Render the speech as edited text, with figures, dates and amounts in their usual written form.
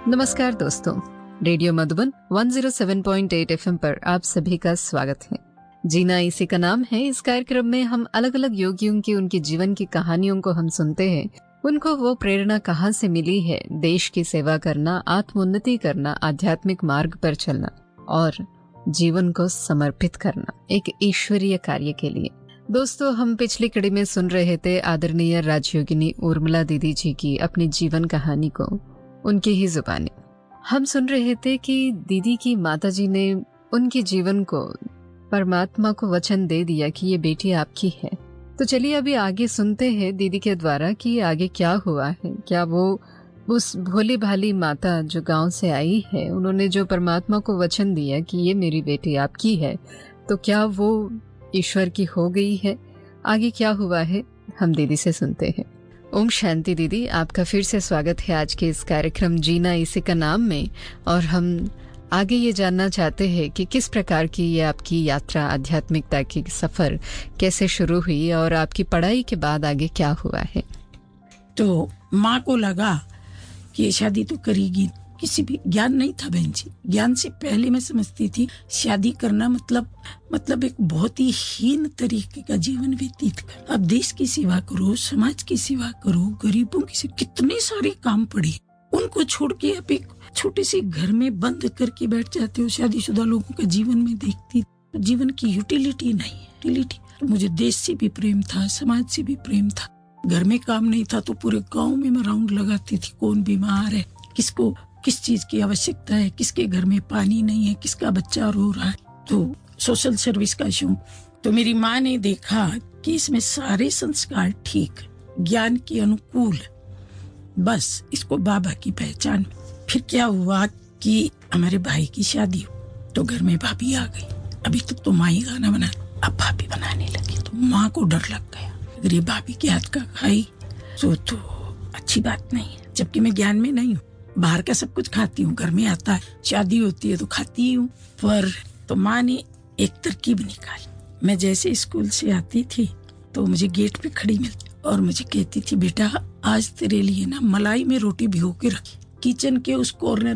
नमस्कार दोस्तों, radio Madhuban 107.8 FM पर आप सभी का स्वागत है। जीना इसी का नाम है। इस कार्यक्रम में हम अलग अलग योगियों की उनकी जीवन की कहानियों को हम सुनते हैं। उनको वो प्रेरणा कहाँ से मिली है देश की सेवा करना, आत्मोन्नति करना, आध्यात्मिक मार्ग पर चलना और जीवन को समर्पित करना एक ईश्वरीय कार्य के लिए। दोस्तों, हम पिछली कड़ी में सुन रहे थे आदरणीय राजयोगिनी उर्मिला दीदी जी की अपनी जीवन कहानी को उनकी ही जुबानी। हम सुन रहे थे कि दीदी की माताजी ने उनके जीवन को परमात्मा को वचन दे दिया कि ये बेटी आपकी है। तो चलिए अभी आगे सुनते हैं दीदी के द्वारा कि आगे क्या हुआ है। क्या वो उस भोली भाली माता जो गांव से आई है, उन्होंने जो परमात्मा को वचन दिया कि ये मेरी बेटी आपकी है, तो क्या वो ईश्वर की हो गई है? आगे क्या हुआ है हम दीदी से सुनते हैं। ओम शांति दीदी, आपका फिर से स्वागत है आज के इस कार्यक्रम जीना इसी का नाम में। और हम आगे ये जानना चाहते हैं कि किस प्रकार की ये आपकी यात्रा, आध्यात्मिकता की सफर कैसे शुरू हुई और आपकी पढ़ाई के बाद आगे क्या हुआ है। तो माँ को लगा कि ये शादी तो करेगी। किसी भी ज्ञान नहीं था बहन जी। ज्ञान से पहले मैं समझती थी शादी करना मतलब एक बहुत ही हीन तरीके का जीवन व्यतीत कर। अब देश की सेवा करो, समाज की सेवा करो, गरीबों की सेवा, कितने सारे काम पड़े, उनको छोड़ के आप एक छोटे से घर में बंद करके बैठ जाते हो। शादीशुदा लोगों का जीवन में देखती तो जीवन की यूटिलिटी नहीं है। तो मुझे देश से भी प्रेम था, समाज से भी प्रेम था। घर में काम नहीं था तो पूरे गाँव में मैं राउंड लगाती थी, कौन बीमार है, किसको किस चीज की आवश्यकता है, किसके घर में पानी नहीं है, किसका बच्चा रो रहा है। तो सोशल सर्विस का शौक। तो मेरी माँ ने देखा कि इसमें सारे संस्कार ठीक, ज्ञान के अनुकूल, बस इसको बाबा की पहचान। फिर क्या हुआ कि हमारे भाई की शादी हो तो घर में भाभी आ गई। अभी तक तो माँ ही गाना बना, अब भाभी बनाने लगी। तो माँ को डर लग गया, अगर ये भाभी के हाथ का खाई तो अच्छी बात नहीं है। जबकि मैं ज्ञान में नहीं हूँ, बाहर का सब कुछ खाती हूँ, घर में आता है, शादी होती है तो खाती हूँ। पर तो माँ ने एक तरकीब निकाली। मैं जैसे स्कूल से आती थी तो मुझे गेट पे खड़ी मिलती और मुझे कहती थी, बेटा आज तेरे लिए ना मलाई में रोटी भिगो के रखी। किचन के उस कॉर्नर